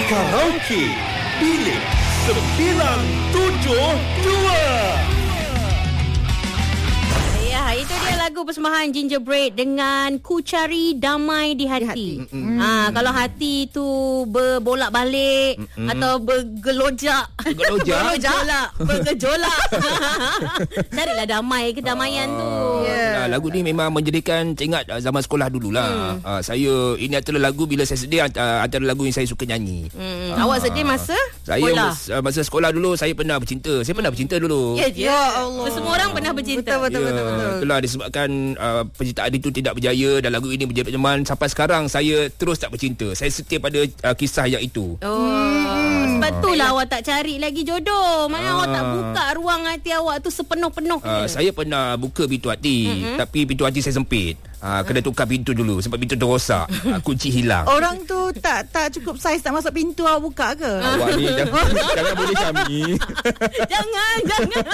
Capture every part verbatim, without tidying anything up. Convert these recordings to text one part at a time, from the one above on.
Karaoke Bilik sembilan tujuh dua. Itu dia lagu persembahan Gingerbread dengan Ku Cari Damai di Hati. Di hati. Mm-hmm. Ha, kalau hati tu berbolak-balik mm-hmm. atau bergelojak. Bergelojak? Bergelojak. Bergejolak. Carilah damai, kedamaian ah, tu. Yeah. Nah, lagu ni memang menjadikan teringat zaman sekolah dululah. Hmm. Uh, saya ini antara lagu bila saya sedih uh, antara lagu yang saya suka nyanyi. Hmm. Uh, Awak sedih masa saya sekolah? Mas, uh, masa sekolah dulu saya pernah bercinta. Saya pernah bercinta dulu. Ya, ya Allah. Semua orang pernah bercinta. Betul betul ya, betul. betul. Itulah disebabkan uh, percintaan itu tidak berjaya dan lagu ini menjadi penyembahan. Sampai sekarang saya terus tak bercinta. Saya setia pada uh, kisah yang itu. Oh, hmm. sebab itulah awak tak cari lagi jodoh. Mana uh. awak tak buka ruang hati awak tu sepenuh-penuhnya. Uh, saya pernah buka pintu hati, mm-hmm. tapi pintu hati saya sempit. Ha, kena tukar pintu dulu sebab pintu tu rosak. Ha, kunci hilang. Orang tu tak tak cukup saiz nak masuk pintu awak buka ke? Awak ni jangan, jangan boleh Syami. Jangan, jangan.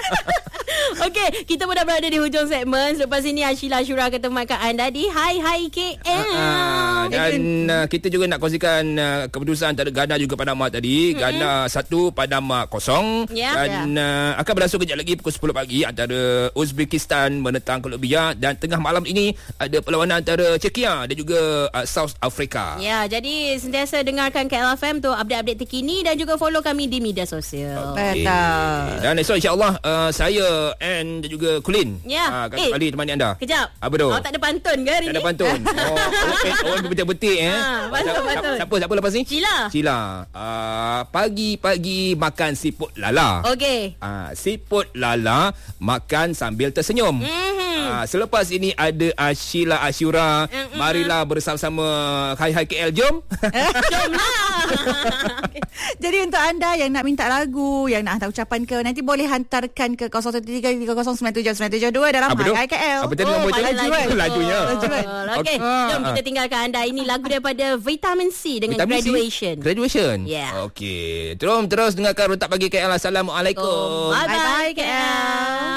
Okey, kita pun dah berada di hujung segmen. Selepas ini Ashila Ashura akan temankan anda di Hai Hai K L. Ha, ha, dan uh, kita juga nak kongsikan uh, keputusan antara Ghana juga Panama tadi. Mm-hmm. Ghana satu, Panama kosong. Yeah, dan yeah. Uh, akan berlangsung kejap lagi pukul sepuluh pagi antara Uzbekistan menentang Kolombia, dan tengah malam ini ada perlawanan antara Czechia dan juga uh, South Africa. Ya, jadi sentiasa dengarkan K L F M tu, update-update terkini, dan juga follow kami di media sosial. Okay. Betul. Dan esok insya-Allah uh, saya and dan juga Kulin ya. uh, akan eh, kembali temani anda. Kejap. Apa tu? Oh, tak ada pantun ke hari tak ni? Tak ada pantun. Oh, oh, oh betul-betul eh. Ha, pantun, pantun. Siapa siapa lepas ni? Cila. Cila. Uh, pagi-pagi makan siput lala. Okey. Uh, siput lala makan sambil tersenyum. Mm-hmm. Uh, selepas ini ada Ashila Ashura. Mm-hmm. Marilah bersama-sama Hai Hai K L. Jom. Jomlah. Jadi untuk anda yang nak minta lagu, yang nak hantar ucapan ke, nanti boleh hantarkan ke kosong satu tiga tiga kosong sembilan tujuh sembilan tujuh dua dalam Hai Hai K L. Apa tadi oh, nombor tu? Laju, laju. Lajunya. Okey, jom kita tinggalkan anda. Ini lagu daripada Vitamin C dengan Vitamin Graduation. C? Graduation? Ya. Yeah. Okey. Terus terus dengarkan Rotak Pagi K L. Assalamualaikum. Bye bye K L.